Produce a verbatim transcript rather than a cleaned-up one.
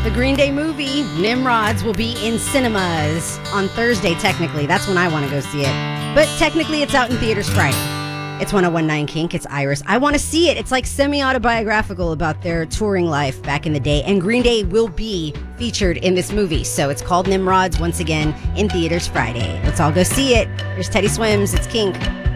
The Green Day movie, Nimrods, will be in cinemas on Thursday, technically. That's when I want to go see it. But technically, it's out in theaters Friday. It's one oh one point nine Kink. It's Iris. I want to see it. It's like semi-autobiographical about their touring life back in the day. And Green Day will be featured in this movie. So it's called Nimrods, once again, in theaters Friday. Let's all go see it. Here's Teddy Swims. It's Kink.